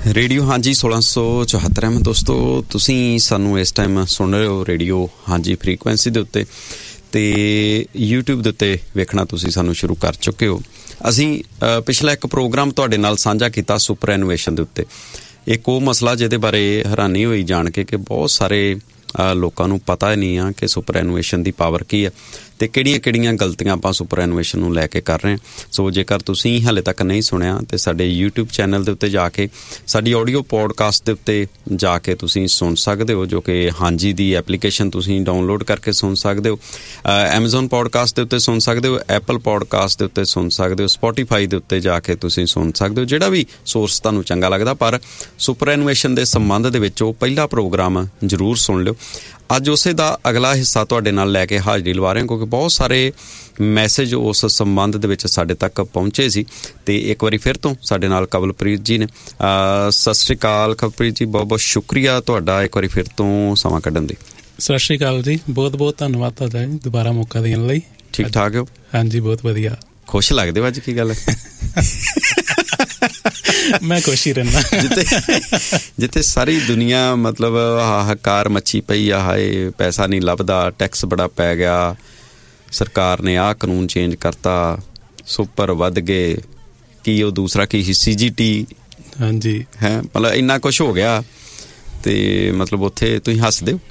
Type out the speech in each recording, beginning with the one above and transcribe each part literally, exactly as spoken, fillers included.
Radio ਹਾਂਜੀ सोलह सौ चौहत्तर ਐਮ ਦੋਸਤੋ, ਤੁਸੀਂ ਸਾਨੂੰ ਇਸ ਟਾਈਮ ਸੁਣ ਰਹੇ ਹੋ ਰੇਡੀਓ ਹਾਂਜੀ ਫ੍ਰੀਕੁਐਂਸੀ ਦੇ ਉੱਤੇ, ਅਤੇ YouTube ਦੇ ਉੱਤੇ ਵੇਖਣਾ ਤੁਸੀਂ ਸਾਨੂੰ ਸ਼ੁਰੂ ਕਰ ਚੁੱਕੇ ਹੋ। ਅਸੀਂ ਪਿਛਲਾ ਇੱਕ ਪ੍ਰੋਗਰਾਮ ਤੁਹਾਡੇ ਨਾਲ ਸਾਂਝਾ ਕੀਤਾ ਸੁਪਰ ਐਨੂਏਸ਼ਨ ਦੇ ਉੱਤੇ। ਇੱਕ ਉਹ ਮਸਲਾ ਜਿਹਦੇ ਬਾਰੇ ਹੈਰਾਨੀ ਹੋਈ ਜਾਣ ਕੇ ਕਿ ਬਹੁਤ ਸਾਰੇ ਲੋਕਾਂ ਨੂੰ ਪਤਾ ਹੀ ਨਹੀਂ ਆ ਕਿ ਸੁਪਰ ਐਨੂਏਸ਼ਨ ਦੀ ਪਾਵਰ ਕੀ ਹੈ ਅਤੇ ਕਿਹੜੀਆਂ ਕਿਹੜੀਆਂ ਗਲਤੀਆਂ ਆਪਾਂ ਸੁਪਰ ਐਨੂਏਸ਼ਨ ਨੂੰ ਲੈ ਕੇ ਕਰ ਰਹੇ ਹਾਂ। ਸੋ ਜੇਕਰ ਤੁਸੀਂ ਹਾਲੇ ਤੱਕ ਨਹੀਂ ਸੁਣਿਆ ਤਾਂ ਸਾਡੇ YouTube ਚੈਨਲ ਦੇ ਉੱਤੇ ਜਾ ਕੇ ਸਾਡੀ ਆਡੀਓ ਪੋਡਕਾਸਟ ਦੇ ਉੱਤੇ ਜਾ ਕੇ ਤੁਸੀਂ ਸੁਣ ਸਕਦੇ ਹੋ, ਜੋ ਕਿ ਹਾਂਜੀ ਦੀ ਐਪਲੀਕੇਸ਼ਨ ਤੁਸੀਂ ਡਾਊਨਲੋਡ ਕਰਕੇ ਸੁਣ ਸਕਦੇ ਹੋ। ਐਮਾਜ਼ੋਨ ਪੋਡਕਾਸਟ ਦੇ ਉੱਤੇ ਸੁਣ ਸਕਦੇ ਹੋ, ਐਪਲ ਪੋਡਕਾਸਟ ਦੇ ਉੱਤੇ ਸੁਣ ਸਕਦੇ ਹੋ, ਸਪੋਟੀਫਾਈ ਦੇ ਉੱਤੇ ਜਾ ਕੇ ਤੁਸੀਂ ਸੁਣ ਸਕਦੇ ਹੋ, ਜਿਹੜਾ ਵੀ ਸੋਰਸ ਤੁਹਾਨੂੰ ਚੰਗਾ ਲੱਗਦਾ। ਪਰ ਸੁਪਰ ਐਨੂਏਸ਼ਨ ਦੇ ਸੰਬੰਧ ਦੇ ਵਿੱਚ ਉਹ ਪਹਿਲਾ ਪ੍ਰੋਗਰਾਮ ਜ਼ਰੂਰ ਸੁਣ ਲਿਓ। ਅੱਜ ਉਸੇ ਦਾ ਅਗਲਾ ਹਿੱਸਾ ਤੁਹਾਡੇ ਨਾਲ ਲੈ ਕੇ ਹਾਜ਼ਰੀ ਲਵਾ ਰਹੇ ਹਾਂ, ਕਿਉਂਕਿ ਬਹੁਤ ਸਾਰੇ ਮੈਸੇਜ ਉਸ ਸੰਬੰਧ ਦੇ ਵਿੱਚ ਸਾਡੇ ਤੱਕ ਪਹੁੰਚੇ ਸੀ। ਅਤੇ ਇੱਕ ਵਾਰੀ ਫਿਰ ਤੋਂ ਸਾਡੇ ਨਾਲ ਕਵਲਪ੍ਰੀਤ ਜੀ ਨੇ। ਸਤਿ ਸ਼੍ਰੀ ਅਕਾਲ ਕਵਲਪ੍ਰੀਤ ਜੀ, ਬਹੁਤ ਬਹੁਤ ਸ਼ੁਕਰੀਆ ਤੁਹਾਡਾ ਇੱਕ ਵਾਰੀ ਫਿਰ ਤੋਂ ਸਮਾਂ ਕੱਢਣ ਦੀ। ਸਤਿ ਸ਼੍ਰੀ ਅਕਾਲ ਜੀ, ਬਹੁਤ ਬਹੁਤ ਧੰਨਵਾਦ ਤੁਹਾਡਾ ਦੁਬਾਰਾ ਮੌਕਾ ਦੇਣ ਲਈ। ਠੀਕ ਠਾਕ ਹੋ? ਹਾਂਜੀ, ਬਹੁਤ ਵਧੀਆ। ਖੁਸ਼ ਲੱਗਦੇ ਹੋ ਅੱਜ? ਕੀ ਗੱਲ ਹੈ? ਮੈਂ ਖੁਸ਼ ਹੀ ਰਹਿੰਦਾ। ਜਿੱਥੇ ਜਿੱਥੇ ਸਾਰੀ ਦੁਨੀਆ ਮਤਲਬ ਹਾਹਾਕਾਰ ਮੱਛੀ ਪਈ ਆ, ਹਾਏ ਪੈਸਾ ਨਹੀਂ ਲੱਭਦਾ, ਟੈਕਸ ਬੜਾ ਪੈ ਗਿਆ, ਸਰਕਾਰ ਨੇ ਆਹ ਕਾਨੂੰਨ ਚੇਂਜ ਕਰਤਾ, ਸੁਪਰ ਵੱਧ ਗਏ, ਕੀ ਉਹ ਦੂਸਰਾ ਕੀ ਸੀ ਜੀ ਟੀ, ਹਾਂਜੀ ਹੈ, ਮਤਲਬ ਇੰਨਾ ਕੁਛ ਹੋ ਗਿਆ ਅਤੇ ਮਤਲਬ ਉੱਥੇ ਤੁਸੀਂ ਹੱਸਦੇ ਹੋ।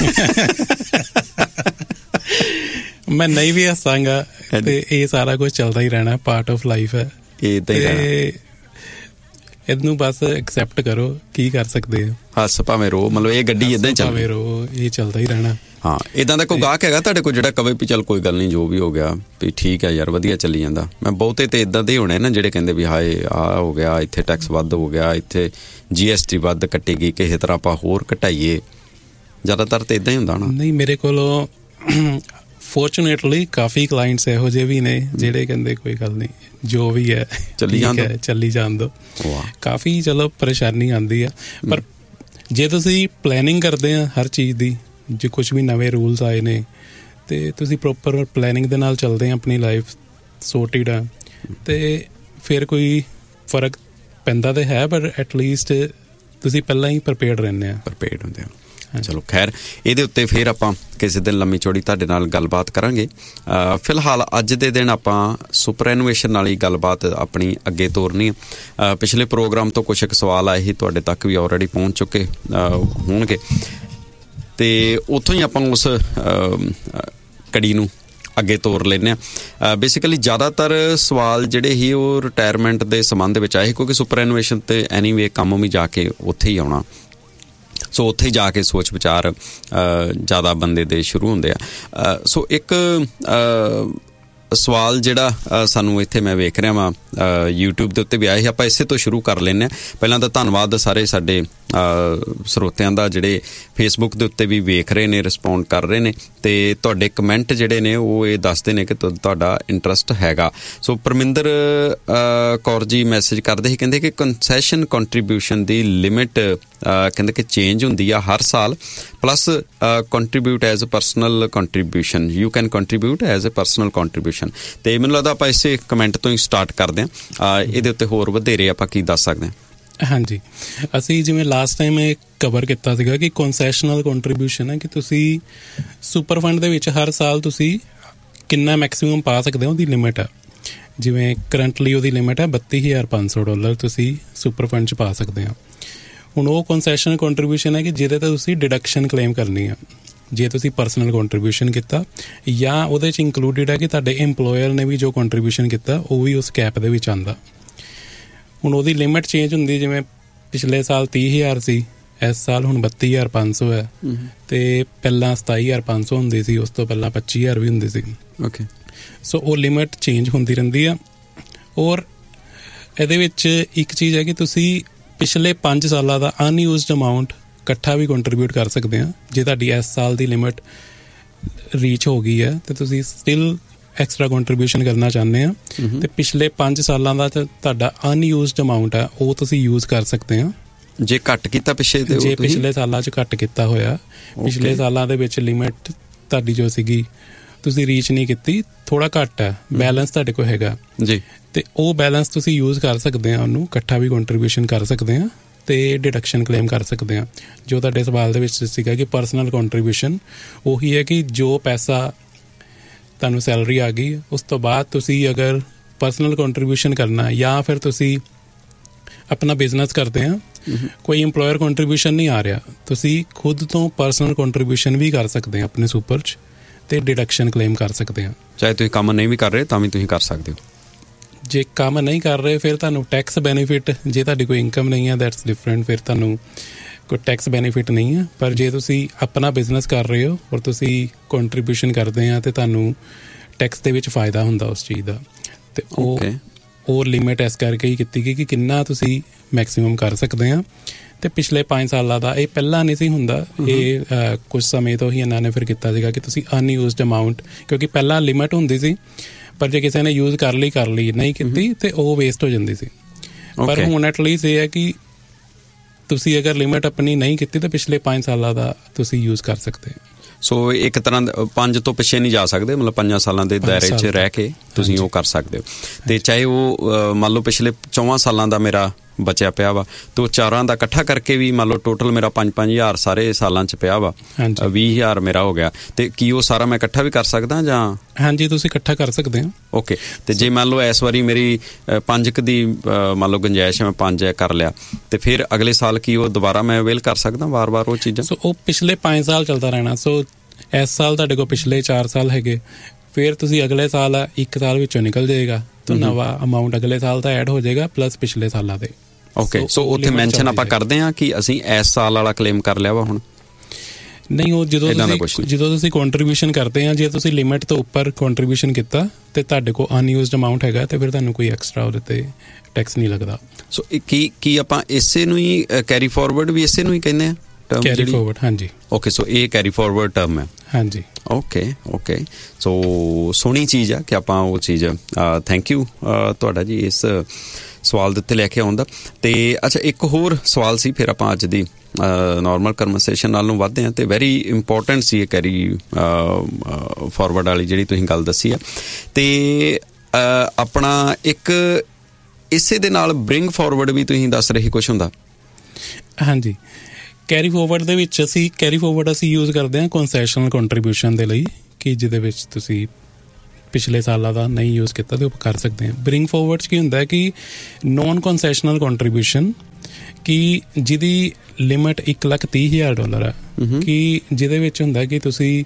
ਮੈਂ ਨਹੀਂ ਵੀ ਹੱਸਾਂਗਾ ਤੇ ਇਹ ਸਾਰਾ ਕੁਛ ਚੱਲਦਾ ਹੀ ਰਹਿਣਾ, ਪਾਰਟ ਆਫ ਲਾਈਫ ਹੈ। ਏਦਾਂ ਹੀ ਰਹਿਣਾ, ਇਹਨੂੰ ਬਸ ਐਕਸੈਪਟ ਕਰੋ, ਕੀ ਕਰ ਸਕਦੇ ਹੋ। ਹੱਸ ਭਾਵੇਂ ਰੋ, ਮਤਲਬ ਇਹ ਗੱਡੀ ਏਦਾਂ ਹੀ ਚੱਲ ਭਾਵੇਂ ਰੋ, ਇਹ ਚੱਲਦਾ ਹੀ ਰਹਿਣਾ। ਹਾਂ, ਇੱਦਾਂ ਦਾ ਕੋਈ ਗਾਹਕ ਹੈਗਾ ਤੁਹਾਡੇ ਕੋਲ ਜਿਹੜਾ ਕਵੇ ਵੀ ਚੱਲ ਕੋਈ ਗੱਲ ਨਹੀਂ, ਜੋ ਵੀ ਹੋ ਗਿਆ ਵੀ ਠੀਕ ਹੈ ਯਾਰ, ਵਧੀਆ ਚੱਲੀ ਜਾਂਦਾ? ਮੈਂ ਬਹੁਤੇ ਤਾਂ ਇੱਦਾਂ ਦੇ ਹੋਣੇ ਨਾ ਜਿਹੜੇ ਕਹਿੰਦੇ ਵੀ ਹਾਏ ਆਹ ਹੋ ਗਿਆ, ਇੱਥੇ ਟੈਕਸ ਵੱਧ ਹੋ ਗਿਆ, ਇੱਥੇ ਜੀ ਐਸ ਟੀ ਵੱਧ ਕੱਟੇਗੀ, ਕਿਸੇ ਤਰ੍ਹਾਂ ਆਪਾਂ ਹੋਰ ਘਟਾਈਏ। ਜ਼ਿਆਦਾਤਰ ਤਾਂ ਇੱਦਾਂ ਹੀ ਹੁੰਦਾ ਹੋਣਾ। ਨਹੀਂ, ਮੇਰੇ ਕੋਲੋਂ ਫੋਰਚੂਨੇਟਲੀ ਕਾਫੀ ਕਲਾਇੰਟਸ ਇਹੋ ਜਿਹੇ ਵੀ ਨੇ ਜਿਹੜੇ ਕਹਿੰਦੇ ਕੋਈ ਗੱਲ ਨਹੀਂ, ਜੋ ਵੀ ਹੈ ਚੱਲੀ ਜਾਂਦਾ, ਚੱਲੀ ਜਾਣ ਦਿਓ। ਕਾਫੀ ਚਲੋ ਪਰੇਸ਼ਾਨੀ ਆਉਂਦੀ ਆ, ਪਰ ਜੇ ਤੁਸੀਂ ਪਲੈਨਿੰਗ ਕਰਦੇ ਆ ਹਰ ਚੀਜ਼ ਦੀ, ਜੇ ਕੁਛ ਵੀ ਨਵੇਂ ਰੂਲਸ ਆਏ ਨੇ ਅਤੇ ਤੁਸੀਂ ਪ੍ਰੋਪਰ ਪਲੈਨਿੰਗ ਦੇ ਨਾਲ ਚੱਲਦੇ ਆ, ਆਪਣੀ ਲਾਈਫ ਸੋਰਟਿਡ ਆ, ਅਤੇ ਫਿਰ ਕੋਈ ਫਰਕ ਪੈਂਦਾ ਤਾਂ ਹੈ, ਪਰ ਐਟਲੀਸਟ ਤੁਸੀਂ ਪਹਿਲਾਂ ਹੀ ਪ੍ਰੀਪੇਅਰਡ ਰਹਿੰਦੇ ਆ, ਪ੍ਰੀਪੇਅਰਡ ਹੁੰਦੇ ਆ। ਚਲੋ ਖੈਰ, ਇਹਦੇ ਉੱਤੇ ਫਿਰ ਆਪਾਂ ਕਿਸੇ ਦਿਨ ਲੰਮੀ ਚੌੜੀ ਤੁਹਾਡੇ ਨਾਲ ਗੱਲਬਾਤ ਕਰਾਂਗੇ। ਫਿਲਹਾਲ ਅੱਜ ਦੇ ਦਿਨ ਆਪਾਂ ਸੁਪਰ ਐਨੂਏਸ਼ਨ ਨਾਲ ਹੀ ਗੱਲਬਾਤ ਆਪਣੀ ਅੱਗੇ ਤੋਰਨੀ ਆ। ਪਿਛਲੇ ਪ੍ਰੋਗਰਾਮ ਤੋਂ ਕੁਛ ਕੁ ਸਵਾਲ ਆਏ ਸੀ, ਤੁਹਾਡੇ ਤੱਕ ਵੀ ਆਲਰੇਡੀ ਪਹੁੰਚ ਚੁੱਕੇ ਹੋਣਗੇ, ਅਤੇ ਉੱਥੋਂ ਹੀ ਆਪਾਂ ਉਸ ਕੜੀ ਨੂੰ ਅੱਗੇ ਤੋਰ ਲੈਂਦੇ ਹਾਂ। ਬੇਸਿਕਲੀ ਜ਼ਿਆਦਾਤਰ ਸਵਾਲ ਜਿਹੜੇ ਸੀ ਉਹ ਰਿਟਾਇਰਮੈਂਟ ਦੇ ਸੰਬੰਧ ਵਿੱਚ ਆਏ, ਕਿਉਂਕਿ ਸੁਪਰ ਐਨੂਏਸ਼ਨ 'ਤੇ ਐਨੀਵੇ ਕੰਮ ਵੀ ਜਾ ਕੇ ਉੱਥੇ ਹੀ ਆਉਣਾ, ਸੋ ਉੱਥੇ ਜਾ ਕੇ ਸੋਚ ਵਿਚਾਰ ਜ਼ਿਆਦਾ ਬੰਦੇ ਦੇ ਸ਼ੁਰੂ ਹੁੰਦੇ ਆ। ਸੋ ਇੱਕ ਸਵਾਲ ਜਿਹੜਾ ਸਾਨੂੰ ਇੱਥੇ ਮੈਂ ਵੇਖ ਰਿਹਾ ਵਾਂ YouTube ਦੇ ਉੱਤੇ ਵੀ ਆਏ ਸੀ, ਆਪਾਂ ਇਸੇ ਤੋਂ ਸ਼ੁਰੂ ਕਰ ਲੈਂਦੇ ਹਾਂ। ਪਹਿਲਾਂ ਤਾਂ ਧੰਨਵਾਦ ਸਾਰੇ ਸਾਡੇ ਸਰੋਤਿਆਂ ਦਾ ਜਿਹੜੇ ਫੇਸਬੁੱਕ ਦੇ ਉੱਤੇ ਵੀ ਵੇਖ ਰਹੇ ਨੇ, ਰਿਸਪੌਂਡ ਕਰ ਰਹੇ ਨੇ, ਅਤੇ ਤੁਹਾਡੇ ਕਮੈਂਟ ਜਿਹੜੇ ਨੇ ਉਹ ਇਹ ਦੱਸਦੇ ਨੇ ਕਿ ਤੁਹਾਡਾ ਇੰਟਰਸਟ ਹੈਗਾ। ਸੋ ਪਰਮਿੰਦਰ ਕੌਰ ਜੀ ਮੈਸੇਜ ਕਰਦੇ ਸੀ, ਕਹਿੰਦੇ ਕਿ ਕੰਸੈਸ਼ਨ ਕੰਟਰੀਬਿਊਸ਼ਨ ਦੀ ਲਿਮਿਟ ਕਹਿੰਦੇ ਕਿ ਚੇਂਜ ਹੁੰਦੀ ਆ ਹਰ ਸਾਲ, plus contribute as a personal contribution, you can contribute as a personal contribution. ਅਤੇ ਮੈਨੂੰ ਲੱਗਦਾ ਆਪਾਂ ਇਸੇ ਕਮੈਂਟ ਤੋਂ ਹੀ ਸਟਾਰਟ ਕਰਦੇ ਹਾਂ। ਇਹਦੇ ਉੱਤੇ ਹੋਰ ਵਧੇਰੇ ਆਪਾਂ ਕੀ ਦੱਸ ਸਕਦੇ ਹਾਂ? ਹਾਂਜੀ, ਅਸੀਂ ਜਿਵੇਂ ਲਾਸਟ ਟਾਈਮ ਇਹ ਕਵਰ ਕੀਤਾ ਸੀਗਾ ਕਿ ਕਨਸੈਸ਼ਨਲ ਕੰਟਰੀਬਿਊਸ਼ਨ ਹੈ ਕਿ ਤੁਸੀਂ ਸੁਪਰ ਫੰਡ ਦੇ ਵਿੱਚ ਹਰ ਸਾਲ ਤੁਸੀਂ ਕਿੰਨਾ ਮੈਕਸੀਮਮ ਪਾ ਸਕਦੇ ਹੋ, ਉਹਦੀ ਲਿਮਿਟ ਹੈ। ਜਿਵੇਂ ਕਰੰਟਲੀ ਉਹਦੀ ਲਿਮਿਟ ਹੈ ਬੱਤੀ ਹਜ਼ਾਰ ਪੰਜ ਸੌ ਡਾਲਰ ਤੁਸੀਂ ਸੁਪਰ ਫੰਡ 'ਚ ਪਾ ਸਕਦੇ ਹੋ। ਹੁਣ ਉਹ ਕਨਸੈਸ਼ਨਲ ਕੰਟਰੀਬਿਊਸ਼ਨ ਹੈ ਕਿ ਜਿਹਦੇ 'ਤੇ ਤੁਸੀਂ ਡਿਡਕਸ਼ਨ ਕਲੇਮ ਕਰਨੀ ਆ, ਜੇ ਤੁਸੀਂ ਪਰਸਨਲ ਕੰਟਰੀਬਿਊਸ਼ਨ ਕੀਤਾ, ਜਾਂ ਉਹਦੇ 'ਚ ਇੰਕਲੂਡਿਡ ਹੈ ਕਿ ਤੁਹਾਡੇ ਇੰਪਲੋਇਰ ਨੇ ਵੀ ਜੋ ਕੰਟਰੀਬਿਊਸ਼ਨ ਕੀਤਾ ਉਹ ਵੀ ਉਸ ਕੈਪ ਦੇ ਵਿੱਚ ਆਉਂਦਾ। ਹੁਣ ਉਹਦੀ ਲਿਮਿਟ ਚੇਂਜ ਹੁੰਦੀ, ਜਿਵੇਂ ਪਿਛਲੇ ਸਾਲ ਤੀਹ ਹਜ਼ਾਰ ਸੀ, ਇਸ ਸਾਲ ਹੁਣ ਬੱਤੀ ਹਜ਼ਾਰ ਪੰਜ ਸੌ ਹੈ, ਅਤੇ ਪਹਿਲਾਂ ਸਤਾਈ ਹਜ਼ਾਰ ਪੰਜ ਸੌ ਹੁੰਦੀ ਸੀ, ਉਸ ਤੋਂ ਪਹਿਲਾਂ ਪੱਚੀ ਹਜ਼ਾਰ ਵੀ ਹੁੰਦੀ ਸੀ। ਓਕੇ, ਸੋ ਉਹ ਲਿਮਿਟ ਚੇਂਜ ਹੁੰਦੀ ਰਹਿੰਦੀ ਆ। ਔਰ ਇਹਦੇ ਵਿੱਚ ਇੱਕ ਚੀਜ਼ ਹੈ ਕਿ ਤੁਸੀਂ ਪਿਛਲੇ ਪੰਜ ਸਾਲਾਂ ਦਾ ਅਨਯੂਜ਼ਡ ਅਮਾਊਂਟ ਇਕੱਠਾ ਵੀ ਕੰਟਰੀਬਿਊਟ ਕਰ ਸਕਦੇ ਆ। ਜੇ ਤੁਹਾਡੀ ਇਸ ਸਾਲ ਦੀ ਲਿਮਿਟ ਰੀਚ ਹੋ ਗਈ ਹੈ ਅਤੇ ਤੁਸੀਂ ਸਟਿਲ ਐਕਸਟਰਾ ਕੰਟਰੀਬਿਊਸ਼ਨ ਕਰਨਾ ਚਾਹੁੰਦੇ ਆ, ਅਤੇ ਪਿਛਲੇ ਪੰਜ ਸਾਲਾਂ ਦਾ ਤੁਹਾਡਾ ਅਨਯੂਜ਼ਡ ਅਮਾਊਂਟ ਹੈ ਉਹ ਤੁਸੀਂ ਯੂਜ਼ ਕਰ ਸਕਦੇ ਆ। ਜੇ ਘੱਟ ਕੀਤਾ ਪਿੱਛੇ, ਜੇ ਪਿਛਲੇ ਸਾਲਾਂ 'ਚ ਘੱਟ ਕੀਤਾ ਹੋਇਆ, ਪਿਛਲੇ ਸਾਲਾਂ ਦੇ ਵਿੱਚ ਲਿਮਿਟ ਤੁਹਾਡੀ ਜੋ ਸੀਗੀ ਤੁਸੀਂ ਰੀਚ ਨਹੀਂ ਕੀਤੀ, ਥੋੜ੍ਹਾ ਘੱਟ ਹੈ, ਬੈਲੈਂਸ ਤੁਹਾਡੇ ਕੋਲ ਹੈਗਾ ਜੀ, ਅਤੇ ਉਹ ਬੈਲੈਂਸ ਤੁਸੀਂ ਯੂਜ਼ ਕਰ ਸਕਦੇ ਆ, ਉਹਨੂੰ ਇਕੱਠਾ ਵੀ ਕੰਟਰੀਬਿਊਸ਼ਨ ਕਰ ਸਕਦੇ ਆ। ਤੇ ਡਿਡਕਸ਼ਨ ਕਲੇਮ ਕਰ ਸਕਦੇ ਹਾਂ। ਜੋ ਤੁਹਾਡੇ ਸਵਾਲ ਦੇ ਵਿੱਚ ਸੀਗਾ ਕਿ ਪਰਸਨਲ ਕੰਟਰੀਬਿਊਸ਼ਨ, ਉਹੀ ਹੈ ਕਿ ਜੋ ਪੈਸਾ ਤੁਹਾਨੂੰ ਸੈਲਰੀ ਆ ਗਈ ਉਸ ਤੋਂ ਬਾਅਦ ਤੁਸੀਂ ਅਗਰ ਪਰਸਨਲ ਕੰਟਰੀਬਿਊਸ਼ਨ ਕਰਨਾ ਜਾਂ ਫਿਰ ਤੁਸੀਂ ਆਪਣਾ ਬਿਜ਼ਨਸ ਕਰਦੇ ਆ, ਕੋਈ ਇੰਪਲੋਇਰ ਕੰਟਰੀਬਿਊਸ਼ਨ ਨਹੀਂ ਆ ਰਿਹਾ, ਤੁਸੀਂ ਖੁਦ ਤੋਂ ਪਰਸਨਲ ਕੰਟਰੀਬਿਊਸ਼ਨ ਵੀ ਕਰ ਸਕਦੇ ਆ ਆਪਣੇ ਸੁਪਰ 'ਚ ਤੇ ਡਿਡਕਸ਼ਨ ਕਲੇਮ ਕਰ ਸਕਦੇ ਆ। ਚਾਹੇ ਤੁਸੀਂ ਕੰਮ ਨਹੀਂ ਵੀ ਕਰ ਰਹੇ ਤਾਂ ਵੀ ਤੁਸੀਂ ਕਰ ਸਕਦੇ ਹੋ। ਜੇ ਕੰਮ ਨਹੀਂ ਕਰ ਰਹੇ ਫਿਰ ਤੁਹਾਨੂੰ ਟੈਕਸ ਬੈਨੀਫਿਟ, ਜੇ ਤੁਹਾਡੀ ਕੋਈ ਇਨਕਮ ਨਹੀਂ ਹੈ ਦੈਟਸ ਡਿਫਰੈਂਟ, ਫਿਰ ਤੁਹਾਨੂੰ ਕੋਈ ਟੈਕਸ ਬੈਨੀਫਿਟ ਨਹੀਂ ਹੈ। ਪਰ ਜੇ ਤੁਸੀਂ ਆਪਣਾ ਬਿਜ਼ਨਸ ਕਰ ਰਹੇ ਹੋ ਔਰ ਤੁਸੀਂ ਕੰਟਰੀਬਿਊਸ਼ਨ ਕਰਦੇ ਆ ਤੇ ਤੁਹਾਨੂੰ ਟੈਕਸ ਦੇ ਵਿੱਚ ਫਾਇਦਾ ਹੁੰਦਾ ਉਸ ਚੀਜ਼ ਦਾ। ਤੇ ਉਹ ਉਹ ਲਿਮਿਟ ਇਸ ਕਰਕੇ ਹੀ ਕੀਤੀ ਗਈ ਕਿ ਕਿੰਨਾ ਤੁਸੀਂ ਮੈਕਸੀਮਮ ਕਰ ਸਕਦੇ ਆ। ਤੇ ਪਿਛਲੇ ਪੰਜ ਸਾਲਾਂ ਦਾ ਇਹ ਪਹਿਲਾਂ ਨਹੀਂ ਸੀ ਹੁੰਦਾ, ਇਹ ਕੁਝ ਸਮੇਂ ਤੋਂ ਹੀ ਇਹਨਾਂ ਨੇ ਫਿਰ ਕੀਤਾ ਸੀਗਾ ਕਿ ਤੁਸੀਂ ਅਨਯੂਜ਼ਡ ਅਮਾਊਂਟ, ਕਿਉਂਕਿ ਪਹਿਲਾਂ ਲਿਮਿਟ ਹੁੰਦੀ ਸੀ ਪਰ ਜੇ ਕਿਸੇ ਨੇ ਯੂਜ਼ ਕਰ ਲਈ ਕਰ ਲਈ ਨਹੀਂ ਕੀਤੀ ਤੇ ਉਹ ਵੇਸਟ ਹੋ ਜਾਂਦੀ ਸੀ। ਪਰ ਹੁਣ ਐਟਲੀਸਟ ਇਹ ਹੈ ਕਿ ਤੁਸੀਂ ਅਗਰ ਲਿਮਿਟ ਆਪਣੀ ਨਹੀਂ ਕੀਤੀ ਤਾਂ ਪਿਛਲੇ ਪੰਜ ਸਾਲਾਂ ਦਾ ਤੁਸੀਂ ਯੂਜ਼ ਕਰ ਸਕਦੇ ਹੋ। ਸੋ ਇੱਕ ਤਰ੍ਹਾਂ ਪੰਜ ਤੋਂ ਪਿੱਛੇ ਨਹੀਂ ਜਾ ਸਕਦੇ, ਮਤਲਬ ਪੰਜਾਂ ਸਾਲਾਂ ਦੇ ਦਾਇਰੇ 'ਚ ਰਹਿ ਕੇ ਤੁਸੀਂ ਉਹ ਕਰ ਸਕਦੇ ਹੋ। ਤੇ ਚਾਹੇ ਉਹ ਮੰਨ ਲਓ ਪਿਛਲੇ ਚੌਵਾਂ ਸਾਲਾਂ ਦਾ ਮੇਰਾ ਬਚਿਆ ਪਿਆ ਵਾ ਤੇ ਉਹ ਚਾਰਾਂ ਦਾ ਇਕੱਠਾ ਕਰਕੇ ਵੀ ਮੰਨ ਲਓ ਟੋਟਲ ਮੇਰਾ ਪੰਜ ਪੰਜ ਹਜ਼ਾਰ ਸਾਰੇ ਸਾਲਾਂ 'ਚ ਪਿਆ ਵਾ, ਵੀਹ ਹਜ਼ਾਰ ਮੇਰਾ ਹੋ ਗਿਆ, ਤੇ ਕੀ ਉਹ ਸਾਰਾ ਮੈਂ ਇਕੱਠਾ ਵੀ ਕਰ ਸਕਦਾ ਜਾਂ? ਹਾਂਜੀ, ਤੁਸੀਂ ਇਕੱਠਾ ਕਰ ਸਕਦੇ ਹੋ। ਓਕੇ, ਤੇ ਜੇ ਮੰਨ ਲਓ ਇਸ ਵਾਰੀ ਮੇਰੀ ਪੰਜ ਕੁ ਦੀ ਮੰਨ ਲਓ ਗੁੰਜਾਇਸ਼ ਮੈਂ ਪੰਜ ਕਰ ਲਿਆ ਤੇ ਫਿਰ ਅਗਲੇ ਸਾਲ ਕੀ ਉਹ ਦੁਬਾਰਾ ਮੈਂ ਅਵੇਲ ਕਰ ਸਕਦਾ ਵਾਰ ਵਾਰ ਉਹ ਚੀਜ਼ਾਂ? ਸੋ ਉਹ ਪਿਛਲੇ ਪੰਜ ਸਾਲ ਚੱਲਦਾ ਰਹਿਣਾ। ਸੋ ਇਸ ਸਾਲ ਤੁਹਾਡੇ ਕੋਲ ਪਿਛਲੇ ਚਾਰ ਸਾਲ ਹੈਗੇ, ਫਿਰ ਤੁਸੀਂ ਅਗਲੇ ਸਾਲ ਇੱਕ ਸਾਲ ਵਿੱਚੋਂ ਨਿਕਲ ਜਾਏਗਾ ਤਾਂ ਨਵਾਂ ਅਮਾਊਂਟ ਅਗਲੇ ਸਾਲ ਦਾ ਐਡ ਹੋ ਜਾਏਗਾ ਪਲੱਸ ਪਿਛਲੇ ਸਾਲਾਂ ਦੇ। ਓਕੇ, ਸੋ ਉੱਥੇ ਮੈਂਸ਼ਨ ਆਪਾਂ ਕਰਦੇ ਹਾਂ ਕਿ ਅਸੀਂ ਇਸ ਸਾਲ ਵਾਲਾ ਕਲੇਮ ਕਰ ਲਿਆ ਵਾ ਹੁਣ? ਨਹੀਂ, ਉਹ ਜਦੋਂ ਤੁਸੀਂ ਜਦੋਂ ਤੁਸੀਂ ਕੰਟਰੀਬਿਊਸ਼ਨ ਕਰਦੇ ਆ, ਜੇ ਤੁਸੀਂ ਲਿਮਿਟ ਤੋਂ ਉੱਪਰ ਕੰਟਰੀਬਿਊਸ਼ਨ ਕੀਤਾ ਤੇ ਤੁਹਾਡੇ ਕੋਲ ਅਨਯੂਜ਼ਡ ਅਮਾਊਂਟ ਹੈਗਾ ਤੇ ਫਿਰ ਤੁਹਾਨੂੰ ਕੋਈ ਐਕਸਟਰਾ ਉਹਦੇ ਤੇ ਟੈਕਸ ਨਹੀਂ ਲੱਗਦਾ। ਸੋ ਕੀ ਕੀ ਆਪਾਂ ਇਸੇ ਨੂੰ ਹੀ ਕੈਰੀ ਫਾਰਵਰਡ ਵੀ ਇਸੇ ਨੂੰ ਹੀ ਕਹਿੰਦੇ ਆ? ਕੈਰੀ ਫਾਰਵਰਡ, ਹਾਂਜੀ। ਓਕੇ, ਸੋ ਇਹ ਕੈਰੀ ਫਾਰਵਰਡ ਟਰਮ ਹੈ। ਹਾਂਜੀ। ਓਕੇ ਓਕੇ ਸੋ ਸੋਹਣੀ ਚੀਜ਼ ਆ ਕਿ ਆਪਾਂ ਉਹ ਚੀਜ਼, ਥੈਂਕ ਯੂ ਤੁਹਾਡਾ ਜੀ ਇਸ ਸਵਾਲ ਦੇ ਉੱਤੇ ਲੈ ਕੇ ਆਉਣ ਦਾ। ਤੇ ਅੱਛਾ, ਇੱਕ ਹੋਰ ਸਵਾਲ ਸੀ, ਫਿਰ ਆਪਾਂ ਅੱਜ ਦੀ ਨੋਰਮਲ ਕਨਵਰਸੇਸ਼ਨ ਨਾਲ ਨੂੰ ਵੱਧਦੇ ਹਾਂ। ਤੇ ਵੈਰੀ ਇੰਪੋਰਟੈਂਟ ਸੀ ਇਹ ਕੈਰੀ ਫਾਰਵਰਡ ਵਾਲੀ ਜਿਹੜੀ ਤੁਸੀਂ ਗੱਲ ਦੱਸੀ ਆ। ਤੇ ਆਪਣਾ ਇੱਕ ਇਸੇ ਦੇ ਨਾਲ ਬ੍ਰਿੰਗ ਫਾਰਵਰਡ ਵੀ ਤੁਸੀਂ ਦੱਸ ਰਹੇ ਕੁਛ ਹੁੰਦਾ? ਹਾਂਜੀ, ਕੈਰੀ ਫਾਰਵਰਡ ਦੇ ਵਿੱਚ ਅਸੀਂ ਕੈਰੀ ਫਾਰਵਰਡ ਅਸੀਂ ਯੂਜ਼ ਕਰਦੇ ਹਾਂ ਕਨਸੈਸ਼ਨਲ ਕੰਟਰੀਬਿਊਸ਼ਨ ਦੇ ਲਈ, ਕਿ ਜਿਹਦੇ ਵਿੱਚ ਤੁਸੀਂ ਪਿਛਲੇ ਸਾਲਾਂ ਦਾ ਨਹੀਂ ਯੂਜ਼ ਕੀਤਾ ਤੇ ਉਹ ਕਰ ਸਕਦੇ ਹਾਂ। ਬ੍ਰਿੰਗ ਫਾਰਵਰਡ 'ਚ ਕੀ ਹੁੰਦਾ ਹੈ ਕਿ ਨੋਨ ਕਨਸੈਸ਼ਨਲ ਕੰਟਰੀਬਿਊਸ਼ਨ, ਕਿ ਜਿਹਦੀ ਲਿਮਿਟ ਇੱਕ ਲੱਖ ਤੀਹ ਹਜ਼ਾਰ ਡਾਲਰ ਹੈ, ਕਿ ਜਿਹਦੇ ਵਿੱਚ ਹੁੰਦਾ ਕਿ ਤੁਸੀਂ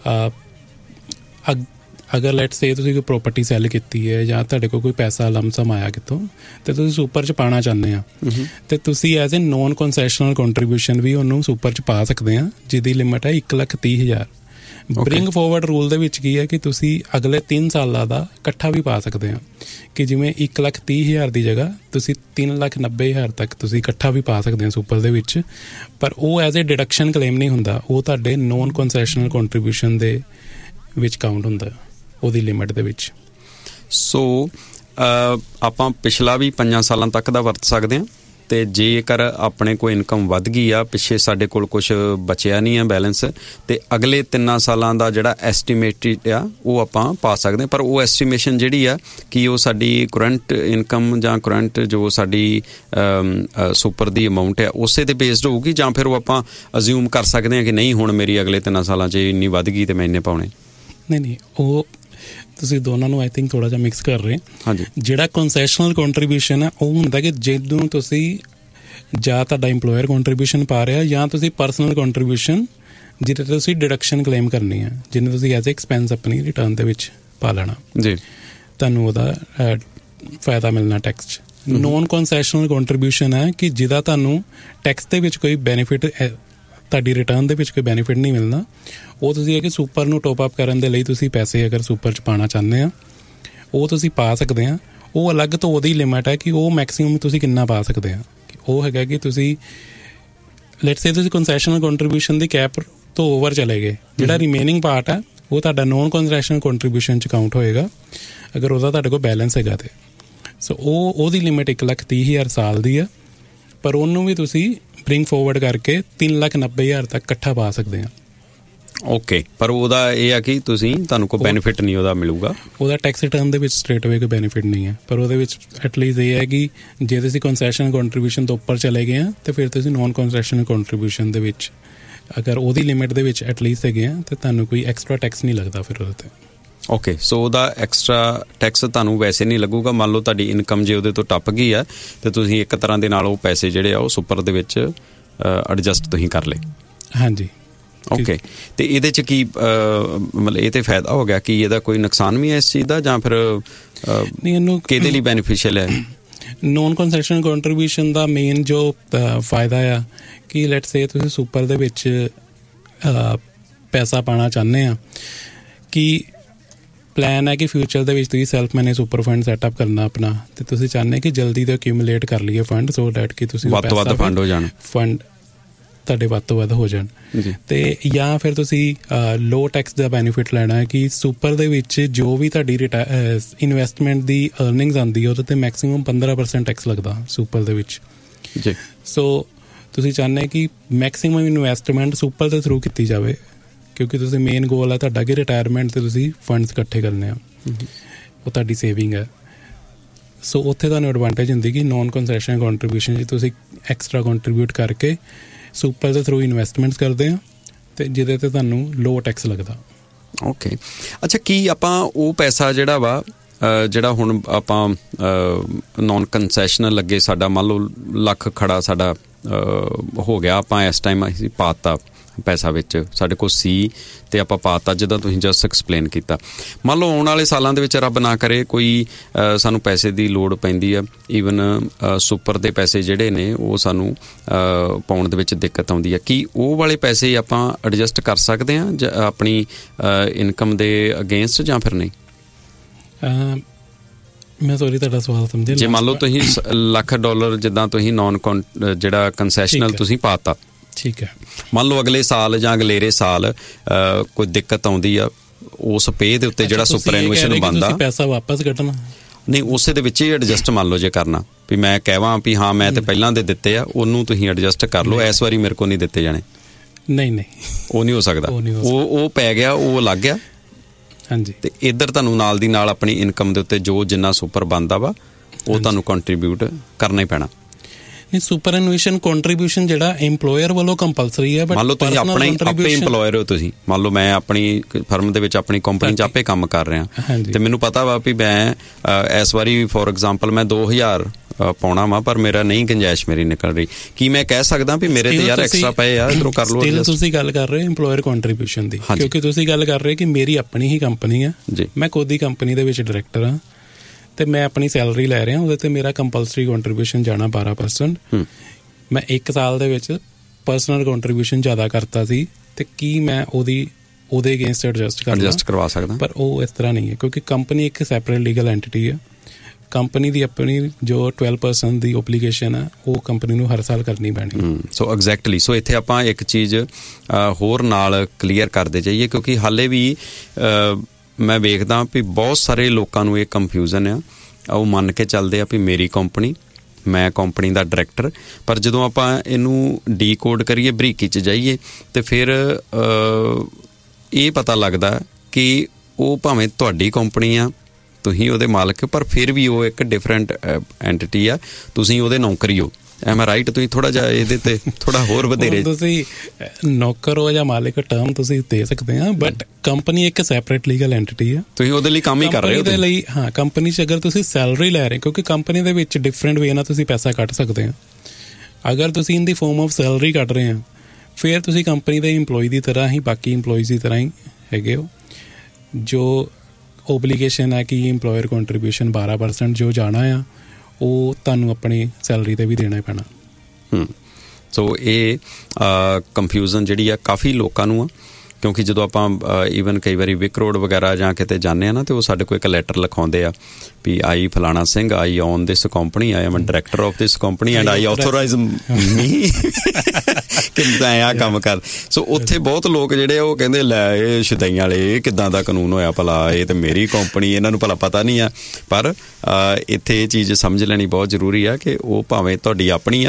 ਅਗਰ ਲੈਟਸ ਸੇ ਤੁਸੀਂ ਕੋਈ ਪ੍ਰੋਪਰਟੀ ਸੈੱਲ ਕੀਤੀ ਹੈ ਜਾਂ ਤੁਹਾਡੇ ਕੋਲ ਕੋਈ ਪੈਸਾ ਲਮਸਮ ਆਇਆ ਕਿਤੋਂ ਤੇ ਤੁਸੀਂ ਸੁਪਰ 'ਚ ਪਾਉਣਾ ਚਾਹੁੰਦੇ ਆ, ਤੇ ਤੁਸੀਂ ਐਜ਼ ਏ ਨੋਨ ਕਨਸੈਸ਼ਨਲ ਕੰਟਰੀਬਿਊਸ਼ਨ ਵੀ ਉਹਨੂੰ ਸੁਪਰ 'ਚ ਪਾ ਸਕਦੇ ਆ, ਜਿਹਦੀ ਲਿਮਿਟ ਹੈ ਇੱਕ ਲੱਖ ਤੀਹ ਹਜ਼ਾਰ। ਬ੍ਰਿੰਗ ਫਾਰਵਰਡ ਰੂਲ ਦੇ ਵਿੱਚ ਕੀ ਹੈ ਕਿ ਤੁਸੀਂ ਅਗਲੇ ਤਿੰਨ ਸਾਲਾਂ ਦਾ ਇਕੱਠਾ ਵੀ ਪਾ ਸਕਦੇ ਆ, ਕਿ ਜਿਵੇਂ ਇੱਕ ਲੱਖ ਤੀਹ ਹਜ਼ਾਰ ਦੀ ਜਗ੍ਹਾ ਤੁਸੀਂ ਤਿੰਨ ਲੱਖ ਨੱਬੇ ਹਜ਼ਾਰ ਤੱਕ ਤੁਸੀਂ ਇਕੱਠਾ ਵੀ ਪਾ ਸਕਦੇ ਆ ਸੁਪਰ ਦੇ ਵਿੱਚ। ਪਰ ਉਹ ਐਜ਼ ਏ ਡਿਡਕਸ਼ਨ ਕਲੇਮ ਨਹੀਂ ਹੁੰਦਾ, ਉਹ ਤੁਹਾਡੇ ਨੋਨ ਕਨਸੈਸ਼ਨਲ ਕੰਟਰੀਬਿਊਸ਼ਨ ਦੇ ਵਿੱਚ ਕਾਊਂਟ ਹੁੰਦਾ ਉਹਦੀ ਲਿਮਿਟ ਦੇ ਵਿੱਚ। ਸੋ ਆਪਾਂ ਪਿਛਲਾ ਵੀ ਪੰਜਾਂ ਸਾਲਾਂ ਤੱਕ ਦਾ ਵਰਤ ਸਕਦੇ ਹਾਂ, ਤੇ ਜੇਕਰ ਆਪਣੇ ਕੋਈ ਇਨਕਮ ਵੱਧ ਗਈ ਆ, ਪਿੱਛੇ ਸਾਡੇ ਕੋਲ ਕੁਛ ਬਚਿਆ ਨਹੀਂ ਆ ਬੈਲੈਂਸ, ਤੇ ਅਗਲੇ ਤਿੰਨਾਂ ਸਾਲਾਂ ਦਾ ਜਿਹੜਾ ਐਸਟੀਮੇਟਡ ਆ ਉਹ ਆਪਾਂ ਪਾ ਸਕਦੇ ਹਾਂ। ਪਰ ਉਹ ਐਸਟੀਮੇਸ਼ਨ ਜਿਹੜੀ ਆ ਕਿ ਉਹ ਸਾਡੀ ਕਰੰਟ ਇਨਕਮ ਜਾਂ ਕਰੰਟ ਜੋ ਸਾਡੀ ਸੁਪਰ ਦੀ ਅਮਾਊਂਟ ਆ ਉਸੇ 'ਤੇ ਬੇਸਡ ਹੋਊਗੀ, ਜਾਂ ਫਿਰ ਉਹ ਆਪਾਂ ਅਜ਼ਿਊਮ ਕਰ ਸਕਦੇ ਹਾਂ ਕਿ ਨਹੀਂ ਹੁਣ ਮੇਰੀ ਅਗਲੇ ਤਿੰਨਾਂ ਸਾਲਾਂ 'ਚ ਇੰਨੀ ਵੱਧ ਗਈ ਤੇ ਮੈਂ ਇੰਨੇ ਪਾਉਣੇ? ਨਹੀਂ ਨਹੀਂ, ਉਹ ਤੁਸੀਂ ਦੋਨਾਂ ਨੂੰ ਆਈ ਥਿੰਕ ਥੋੜ੍ਹਾ ਜਿਹਾ ਮਿਕਸ ਕਰ ਰਹੇ। ਹਾਂਜੀ, ਜਿਹੜਾ ਕਨਸੈਸ਼ਨਲ ਕੰਟਰੀਬਿਊਸ਼ਨ ਹੈ ਉਹ ਹੁੰਦਾ ਕਿ ਜਦੋਂ ਤੁਸੀਂ ਜਾਂ ਤੁਹਾਡਾ ਇੰਪਲੋਇਰ ਕੰਟਰੀਬਿਊਸ਼ਨ ਪਾ ਰਿਹਾ ਜਾਂ ਤੁਸੀਂ ਪਰਸਨਲ ਕੰਟਰੀਬਿਊਸ਼ਨ ਜਿਹਦੇ 'ਤੇ ਤੁਸੀਂ ਡਿਡਕਸ਼ਨ ਕਲੇਮ ਕਰਨੀ ਹੈ, ਜਿਹਨੂੰ ਤੁਸੀਂ ਐਜ਼ ਐਕਸਪੈਂਸ ਆਪਣੀ ਰਿਟਰਨ ਦੇ ਵਿੱਚ ਪਾ ਲੈਣਾ ਜੀ, ਤੁਹਾਨੂੰ ਉਹਦਾ ਫਾਇਦਾ ਮਿਲਣਾ ਟੈਕਸ 'ਚ। ਨੋਨ ਕਨਸੈਸ਼ਨਲ ਕੰਟਰੀਬਿਊਸ਼ਨ ਹੈ ਕਿ ਜਿਹਦਾ ਤੁਹਾਨੂੰ ਟੈਕਸ ਦੇ ਵਿੱਚ ਕੋਈ ਬੈਨੀਫਿਟ, ਤੁਹਾਡੀ ਰਿਟਰਨ ਦੇ ਵਿੱਚ ਕੋਈ ਬੈਨੀਫਿਟ ਨਹੀਂ ਮਿਲਣਾ। ਉਹ ਤੁਸੀਂ ਹੈ ਕਿ ਸੁਪਰ ਨੂੰ ਟੋਪ ਅਪ ਕਰਨ ਦੇ ਲਈ ਤੁਸੀਂ ਪੈਸੇ ਅਗਰ ਸੁਪਰ 'ਚ ਪਾਉਣਾ ਚਾਹੁੰਦੇ ਆ ਉਹ ਤੁਸੀਂ ਪਾ ਸਕਦੇ ਆ। ਉਹ ਅਲੱਗ ਤੋਂ ਉਹਦੀ ਲਿਮਿਟ ਹੈ ਕਿ ਉਹ ਮੈਕਸੀਮਮ ਤੁਸੀਂ ਕਿੰਨਾ ਪਾ ਸਕਦੇ ਆ। ਉਹ ਹੈਗਾ ਕਿ ਤੁਸੀਂ ਲੈਟਸ ਸੇ ਤੁਸੀਂ ਕਨਸੈਸ਼ਨਲ ਕੰਟਰੀਬਿਊਸ਼ਨ ਦੀ ਕੈਪ ਤੋਂ ਓਵਰ ਚਲੇ ਗਏ, ਜਿਹੜਾ ਰਿਮੇਨਿੰਗ ਪਾਰਟ ਹੈ ਉਹ ਤੁਹਾਡਾ ਨੋਨ ਕਨਸੈਸ਼ਨਲ ਕੰਟਰੀਬਿਊਸ਼ਨ 'ਚ ਕਾਊਂਟ ਹੋਏਗਾ ਅਗਰ ਉਹਦਾ ਤੁਹਾਡੇ ਕੋਲ ਬੈਲੈਂਸ ਹੈਗਾ ਤੇ। ਸੋ ਉਹ ਉਹਦੀ ਲਿਮਿਟ ਇੱਕ ਲੱਖ ਤੀਹ ਹਜ਼ਾਰ ਸਾਲ ਦੀ ਆ, ਪਰ ਉਹਨੂੰ ਵੀ ਤੁਸੀਂ ਬ੍ਰਿੰਗ ਫਾਰਵਰਡ ਕਰਕੇ ਤਿੰਨ ਲੱਖ ਨੱਬੇ ਹਜ਼ਾਰ ਤੱਕ ਇਕੱਠਾ ਪਾ ਸਕਦੇ ਆ। ਓਕੇ, ਪਰ ਉਹਦਾ ਇਹ ਆ ਕਿ ਤੁਸੀਂ ਤੁਹਾਨੂੰ ਕੋਈ ਬੈਨੀਫਿਟ ਨਹੀਂ ਉਹਦਾ ਮਿਲੂਗਾ, ਉਹਦਾ ਟੈਕਸ ਰਿਟਰਨ ਦੇ ਵਿੱਚ ਸਟ੍ਰੇਟ ਅਵੇ ਕੋਈ ਬੈਨੀਫਿਟ ਨਹੀਂ ਹੈ। ਪਰ ਉਹਦੇ ਵਿੱਚ ਐਟਲੀਸਟ ਇਹ ਹੈ ਕਿ ਜੇ ਤੁਸੀਂ ਕੰਸੈਸ਼ਨ ਕੰਟਰੀਬਿਊਸ਼ਨ ਤੋਂ ਉੱਪਰ ਚਲੇ ਗਏ ਆ ਤੇ ਫਿਰ ਤੁਸੀਂ ਨੋਨ ਕੰਸੈਸ਼ਨ ਕੰਟਰੀਬਿਊਸ਼ਨ ਦੇ ਵਿੱਚ ਅਗਰ ਉਹਦੀ ਲਿਮਿਟ ਦੇ ਵਿੱਚ ਐਟਲੀਸਟ ਹੈਗੇ ਆ ਤੇ ਤੁਹਾਨੂੰ ਕੋਈ ਐਕਸਟਰਾ ਟੈਕਸ ਨਹੀਂ ਲੱਗਦਾ ਫਿਰ ਉਹਦੇ 'ਤੇ। ਓਕੇ, ਸੋ ਉਹਦਾ ਐਕਸਟਰਾ ਟੈਕਸ ਤੁਹਾਨੂੰ ਵੈਸੇ ਨਹੀਂ ਲੱਗੂਗਾ। ਮੰਨ ਲਓ ਤੁਹਾਡੀ ਇਨਕਮ ਜੇ ਉਹਦੇ ਤੋਂ ਟੱਪ ਗਈ ਆ ਤੇ ਤੁਸੀਂ ਇੱਕ ਤਰ੍ਹਾਂ ਦੇ ਨਾਲ ਉਹ ਪੈਸੇ ਜਿਹੜੇ ਆ ਉਹ ਸੁਪਰ ਦੇ ਵਿੱਚ ਐਡਜਸਟ ਤੁਸੀਂ ਕਰ ਲਏ। ਹਾਂਜੀ। ਓਕੇ, ਤੇ ਇਹਦੇ 'ਚ ਕੀ ਮਤਲਬ ਇਹ ਤੇ ਫਾਇਦਾ ਹੋ ਗਿਆ ਕਿ ਇਹਦਾ ਕੋਈ ਨੁਕਸਾਨ ਵੀ ਹੈ ਇਸ ਚੀਜ਼ ਦਾ, ਜਾਂ ਫਿਰ ਨਹੀਂ ਇਹਨੂੰ ਕਿਹਦੇ ਲਈ ਬੈਨੀਫੀਸ਼ੀਅਲ ਹੈ? ਨੋਨ ਕੰਸੈਸ਼ਨ ਕੰਟਰੀਬਿਊਸ਼ਨ ਦਾ ਮੇਨ ਜੋ ਫਾਇਦਾ ਆ ਕਿ ਲੈਟਸ ਸੇ ਤੁਸੀਂ ਸੁਪਰ ਦੇ ਵਿੱਚ ਪੈਸਾ ਪਾਉਣਾ ਚਾਹੁੰਦੇ ਆ ਕਿ ਪਲਾਨ ਹੈ ਕਿ ਫਿਊਚਰ ਦੇ ਵਿੱਚ ਤੁਸੀਂ self manage super fund setup ਕਰਨਾ ਆਪਣਾ, ਤੇ ਤੁਸੀਂ ਚਾਹੁੰਦੇ ਕਿ ਜਲਦੀ ਤੋਂ ਅਕਿਊਮੂਲੇਟ ਕਰ ਲਈਏ ਫੰਡ ਸੋ ਦੈਟ ਕਿ ਤੁਸੀਂ ਵੱਧ ਤੋਂ ਵੱਧ ਫੰਡ ਹੋ ਜਾਣ, ਫੰਡ ਤੁਹਾਡੇ ਵੱਧ ਤੋਂ ਵੱਧ ਹੋ ਜਾਣ। ਤੇ ਜਾਂ ਫਿਰ ਤੁਸੀਂ ਲੋ ਟੈਕਸ ਦਾ ਬੈਨੀਫਿਟ ਲੈਣਾ ਹੈ ਕਿ ਸੁਪਰ ਦੇ ਵਿੱਚ ਜੋ ਵੀ ਤੁਹਾਡੀ ਇਨਵੈਸਟਮੈਂਟ ਦੀ ਅਰਨਿੰਗਸ ਆਉਂਦੀ ਹੈ ਉਹਦੇ 'ਤੇ ਮੈਕਸੀਮਮ ਪੰਦਰਾਂ ਪਰਸੈਂਟ ਟੈਕਸ ਲੱਗਦਾ ਸੁਪਰ ਦੇ ਵਿੱਚ ਜੀ। ਸੋ ਤੁਸੀਂ ਚਾਹੁੰਦੇ ਕਿ ਮੈਕਸੀਮਮ ਇਨਵੈਸਟਮੈਂਟ ਸੁਪਰ ਦੇ ਥਰੂ ਕੀਤੀ ਜਾਵੇ ਕਿਉਂਕਿ ਤੁਸੀਂ ਮੇਨ ਗੋਲ ਹੈ ਤੁਹਾਡਾ ਕਿ ਰਿਟਾਇਰਮੈਂਟ 'ਤੇ ਤੁਸੀਂ ਫੰਡਸ ਇਕੱਠੇ ਕਰਨੇ ਆ, ਉਹ ਤੁਹਾਡੀ ਸੇਵਿੰਗ ਹੈ। ਸੋ ਉੱਥੇ ਤੁਹਾਨੂੰ ਐਡਵਾਂਟੇਜ ਹੁੰਦੀ ਕਿ ਨੋਨ ਕੰਸੈਸ਼ਨ ਕੰਟਰੀਬਿਊਸ਼ਨ 'ਚ ਤੁਸੀਂ ਐਕਸਟਰਾ ਕੰਟਰੀਬਿਊਟ ਕਰਕੇ ਸੁਪਰ ਦੇ ਥਰੂ ਇਨਵੈਸਟਮੈਂਟਸ ਕਰਦੇ ਆ ਤੇ ਜਿਹਦੇ 'ਤੇ ਤੁਹਾਨੂੰ ਲੋ ਟੈਕਸ ਲੱਗਦਾ। ਓਕੇ, ਅੱਛਾ, ਕੀ ਆਪਾਂ ਉਹ ਪੈਸਾ ਜਿਹੜਾ ਵਾ ਜਿਹੜਾ ਹੁਣ ਆਪਾਂ ਨੋਨ ਕੰਸੈਸ਼ਨਲ ਲੱਗੇ ਸਾਡਾ ਮੰਨ ਲਓ ਲੱਖ ਖੜਾ ਸਾਡਾ ਹੋ ਗਿਆ, ਆਪਾਂ ਇਸ ਟਾਈਮ ਅਸੀਂ ਪਾਤਾ ਪੈਸਾ ਵਿੱਚ ਸਾਡੇ ਕੋਲ ਸੀ ਤੇ ਆਪਾਂ ਪਾਤਾ ਜਿੱਦਾਂ ਤੁਸੀਂ ਜਸਟ ਐਕਸਪਲੇਨ ਕੀਤਾ। ਮੰਨ ਲਓ ਆਉਣ ਵਾਲੇ ਸਾਲਾਂ ਦੇ ਵਿੱਚ ਰੱਬ ਨਾ ਕਰੇ ਕੋਈ ਸਾਨੂੰ ਪੈਸੇ ਦੀ ਲੋੜ ਪੈਂਦੀ ਆ, ਈਵਨ ਸੁਪਰ ਦੇ ਪੈਸੇ ਜਿਹੜੇ ਨੇ ਉਹ ਸਾਨੂੰ ਪਾਉਣ ਦੇ ਵਿੱਚ ਦਿੱਕਤ ਆਉਂਦੀ ਆ, ਕੀ ਉਹ ਵਾਲੇ ਪੈਸੇ ਆਪਾਂ ਐਡਜਸਟ ਕਰ ਸਕਦੇ ਹਾਂ ਆਪਣੀ ਇਨਕਮ ਦੇ ਅਗੇਂਸਟ ਜਾਂ ਫਿਰ ਨਹੀਂ? ਮੈਂ ਸੌਰੀ ਤੁਹਾਡਾ ਸਵਾਲ ਸਮਝਿਆ। ਜੇ ਮੰਨ ਲਓ ਤੁਸੀਂ ਲੱਖ ਡਾਲਰ ਜਿੱਦਾਂ ਤੁਸੀਂ ਨੋਨ ਜਿਹੜਾ ਕੰਸੈਸ਼ਨਲ ਤੁਸੀਂ ਪਾਤਾ, ਠੀਕ ਹੈ, ਮੰਨ ਲਓ ਅਗਲੇ ਸਾਲ ਜਾਂ ਅਗਲੇਰੇ ਸਾਲ ਕੋਈ ਦਿੱਕਤ ਆਉਂਦੀ ਆ ਉਸ ਪੇ ਦੇ ਉੱਤੇ ਜਿਹੜਾ ਸੁਪਰ ਐਨੂਏਸ਼ਨ ਬਣਦਾ, ਪੈਸਾ ਵਾਪਸ ਕੱਢਣਾ ਨਹੀਂ ਉਸੇ ਦੇ ਵਿੱਚ ਹੀ ਐਡਜਸਟ ਮੰਨ ਲਓ ਜੇ ਕਰਨਾ ਵੀ ਮੈਂ ਕਹਾਂ ਵੀ ਹਾਂ ਮੈਂ ਤੇ ਪਹਿਲਾਂ ਦੇ ਦਿੱਤੇ ਆ ਉਹਨੂੰ ਤੁਸੀਂ ਐਡਜਸਟ ਕਰ ਲਓ, ਇਸ ਵਾਰੀ ਮੇਰੇ ਕੋਲ ਨਹੀਂ ਦਿੱਤੇ ਜਾਣੇ, ਨਹੀਂ ਨਹੀਂ ਉਹ ਨਹੀਂ ਹੋ ਸਕਦਾ, ਉਹ ਉਹ ਪੈ ਗਿਆ, ਉਹ ਲੱਗ ਗਿਆ। ਹਾਂਜੀ, ਤੇ ਇੱਧਰ ਤੁਹਾਨੂੰ ਨਾਲ ਦੀ ਨਾਲ ਆਪਣੀ ਇਨਕਮ ਦੇ ਉੱਤੇ ਜੋ ਜਿੰਨਾ ਸੁਪਰ ਬਣਦਾ ਵਾ ਉਹ ਤੁਹਾਨੂੰ ਕੰਟਰੀਬਿਊਟ ਕਰਨਾ ਹੀ ਪੈਣਾ। ਨਹੀਂ, ਸੁਪਰ ਐਨੂਏਸ਼ਨ ਕੰਟਰੀਬਿਊਸ਼ਨ ਜਿਹੜਾ EMPLOYER ਵੱਲੋਂ ਕੰਪਲਸਰੀ ਹੈ, ਬਟ ਮੰਨ ਲਓ ਤੁਸੀਂ ਆਪਣੇ ਆਪੇ EMPLOYER ਹੋ, ਤੁਸੀਂ ਮੰਨ ਲਓ ਮੈਂ ਆਪਣੀ ਫਰਮ ਦੇ ਵਿੱਚ ਆਪਣੀ ਕੰਪਨੀ 'ਚ ਆਪੇ ਕੰਮ ਕਰ ਰਿਹਾ ਤੇ ਮੈਨੂੰ ਪਤਾ ਵਾ ਵੀ ਮੈਂ ਇਸ ਵਾਰੀ ਫੋਰ ਐਗਜ਼ਾਮਪਲ ਮੈਂ ਦੋ ਹਜ਼ਾਰ ਪਾਉਣਾ ਵਾ ਪਰ ਮੇਰਾ ਨਹੀਂ ਗੁੰਜਾਇਸ਼ ਮੇਰੀ ਨਿਕਲ ਰਹੀ, ਕੀ ਮੈਂ ਕਹਿ ਸਕਦਾ ਵੀ ਮੇਰੇ ਤੇ ਯਾਰ ਐਕਸਟਰਾ ਪਏ ਆ ਇੱਧਰੋਂ ਕਰ ਲਓ? ਤੁਸੀਂ ਗੱਲ ਕਰ ਰਹੇ ਹੋ EMPLOYER ਕੰਟਰੀਬਿਊਸ਼ਨ ਦੀ, ਕਿਉਂਕਿ ਤੁਸੀਂ ਗੱਲ ਕਰ ਰਹੇ ਕਿ ਮੇਰੀ ਆਪਣੀ ਹੀ ਕੰਪਨੀ ਹੈ, ਮੈਂ ਖੁਦ ਹੀ ਕੰਪਨੀ ਦੇ ਵਿੱਚ ਡਾਇਰੈਕਟਰ ਹਾਂ ਤੇ ਮੈਂ ਆਪਣੀ ਸੈਲਰੀ ਲੈ ਰਿਹਾ, ਉਹਦੇ ਤੇ ਮੇਰਾ ਕੰਪਲਸਰੀ ਕੰਟਰੀਬਿਊਸ਼ਨ ਜਾਣਾ ਬਾਰਾਂ ਪਰਸੈਂਟ। ਮੈਂ ਇੱਕ ਸਾਲ ਦੇ ਵਿੱਚ ਪਰਸਨਲ ਕੰਟਰੀਬਿਊਸ਼ਨ ਜ਼ਿਆਦਾ ਕਰਤਾ ਸੀ ਤੇ ਕੀ ਮੈਂ ਉਹਦੀ ਉਹਦੇ ਅਗੇਂਸਟ ਐਡਜਸਟ ਕਰ ਐਡਜਸਟ ਕਰਵਾ ਸਕਦਾ? ਪਰ ਉਹ ਇਸ ਤਰ੍ਹਾਂ ਨਹੀਂ ਹੈ ਕਿਉਂਕਿ ਕੰਪਨੀ ਇੱਕ ਸੈਪਰੇਟ ਲੀਗਲ ਐਂਟੀਟੀ ਹੈ। ਕੰਪਨੀ ਦੀ ਆਪਣੀ ਜੋ ਟਵੈਲਵ ਪਰਸੈਂਟ ਦੀ ਓਬਲੀਗੇਸ਼ਨ ਹੈ ਉਹ ਕੰਪਨੀ ਨੂੰ ਹਰ ਸਾਲ ਕਰਨੀ ਪੈਣੀ। ਸੋ ਐਗਜ਼ੈਕਟਲੀ, ਸੋ ਇੱਥੇ ਆਪਾਂ ਇੱਕ ਚੀਜ਼ ਹੋਰ ਨਾਲ ਕਲੀਅਰ ਕਰਦੇ ਜਾਈਏ ਕਿਉਂਕਿ ਹਾਲੇ ਵੀ ਮੈਂ ਵੇਖਦਾ ਵੀ ਬਹੁਤ ਸਾਰੇ ਲੋਕਾਂ ਨੂੰ ਇਹ ਕੰਫਿਊਜ਼ਨ ਆ, ਉਹ ਮੰਨ ਕੇ ਚੱਲਦੇ ਆ ਵੀ ਮੇਰੀ ਕੰਪਨੀ, ਮੈਂ ਕੰਪਨੀ ਦਾ ਡਾਇਰੈਕਟਰ, ਪਰ ਜਦੋਂ ਆਪਾਂ ਇਹਨੂੰ ਡੀਕੋਡ ਕਰੀਏ ਬਰੀਕੀ 'ਚ ਜਾਈਏ ਤੇ ਫਿਰ ਇਹ ਪਤਾ ਲੱਗਦਾ ਕਿ ਉਹ ਭਾਵੇਂ ਤੁਹਾਡੀ ਕੰਪਨੀ ਆ, ਤੁਸੀਂ ਉਹਦੇ ਮਾਲਕ, ਪਰ ਫਿਰ ਵੀ ਉਹ ਇੱਕ ਡਿਫਰੈਂਟ ਐਂਟੀਟੀ ਆ, ਤੁਸੀਂ ਉਹਦੇ ਨੌਕਰੀ ਹੋ। M I right? ਤੁਸੀਂ ਥੋੜਾ ਜਿਹਾ ਇਹਦੇ ਤੇ ਥੋੜਾ ਹੋਰ ਵਧੇਰੇ, ਤੁਸੀਂ ਨੌਕਰ ਹੋ ਜਾਂ ਮਾਲਿਕ ਟਰਮ ਤੁਸੀਂ ਦੇ ਸਕਦੇ ਆ, ਬਟ ਕੰਪਨੀ ਇੱਕ ਸੈਪਰੇਟ ਲੀਗਲ ਐਂਟੀਟੀ ਆ, ਤੁਸੀਂ ਉਹਦੇ ਲਈ ਕੰਮ ਹੀ ਕਰ ਰਹੇ ਹੋ ਉਹਦੇ ਲਈ। ਹਾਂ, ਕੰਪਨੀ 'ਚ ਅਗਰ ਤੁਸੀਂ ਸੈਲਰੀ ਲੈ ਰਹੇ, ਕਿਉਂਕਿ ਕੰਪਨੀ ਦੇ ਵਿੱਚ ਡਿਫਰੈਂਟ ਵੇ ਨਾਲ ਤੁਸੀਂ ਪੈਸਾ ਕੱਢ ਸਕਦੇ ਆ। ਅਗਰ ਤੁਸੀਂ ਇਨ ਦੀ ਫਾਰਮ ਆਫ ਸੈਲਰੀ ਕੱਢ ਰਹੇ ਆ ਫਿਰ ਤੁਸੀਂ ਕੰਪਨੀ ਦੇ ਇੰਪਲੋਈ ਦੀ ਤਰ੍ਹਾਂ ਹੀ ਬਾਕੀ ਇੰਪਲੋਈਜ਼ ਦੀ ਤਰ੍ਹਾਂ ਹੀ ਹੈਗੇ ਹੋ। ਜੋ ਓਬਲੀਗੇਸ਼ਨ ਹੈ ਕਿ EMPLOYER ਕੰਟਰੀਬਿਊਸ਼ਨ ਬਾਰਾਂ ਪਰਸੈਂਟ ਜੋ ਜਾਣਾ ਆ ਉਹ ਤੁਹਾਨੂੰ ਆਪਣੀ ਸੈਲਰੀ 'ਤੇ ਵੀ ਦੇਣਾ ਪੈਣਾ। ਹੂੰ, ਸੋ ਇਹ ਕੰਫਿਊਜ਼ਨ ਜਿਹੜੀ ਆ ਕਾਫੀ ਲੋਕਾਂ ਨੂੰ ਆ ਕਿਉਂਕਿ ਜਦੋਂ ਆਪਾਂ ਈਵਨ ਕਈ ਵਾਰੀ ਵਿਕ ਰੋਡ ਵਗੈਰਾ ਜਾਂ ਕਿਤੇ ਜਾਂਦੇ ਆ ਨਾ ਤੇ ਉਹ ਸਾਡੇ ਕੋਲ ਇੱਕ ਲੈਟਰ ਲਿਖਾਉਂਦੇ ਆ ਵੀ ਆਈ ਫਲਾਣਾ ਸਿੰਘ, ਆਈ on this company, I am director of this company and I authorise ਮੀ ਕਿ ਮੈਂ ਆਹ ਕੰਮ ਕਰ। ਸੋ ਉੱਥੇ ਬਹੁਤ ਲੋਕ ਜਿਹੜੇ ਉਹ ਕਹਿੰਦੇ ਲੈ ਇਹ ਸ਼ੁਦਾਈਆਂ ਵਾਲੇ, ਇਹ ਕਿੱਦਾਂ ਦਾ ਕਾਨੂੰਨ ਹੋਇਆ ਭਲਾ, ਇਹ ਤਾਂ ਮੇਰੀ ਕੰਪਨੀ, ਇਹਨਾਂ ਨੂੰ ਭਲਾ ਪਤਾ ਨਹੀਂ ਆ। ਪਰ ਇੱਥੇ ਇਹ ਚੀਜ਼ ਸਮਝ ਲੈਣੀ ਬਹੁਤ ਜ਼ਰੂਰੀ ਆ ਕਿ ਉਹ ਭਾਵੇਂ ਤੁਹਾਡੀ ਆਪਣੀ ਆ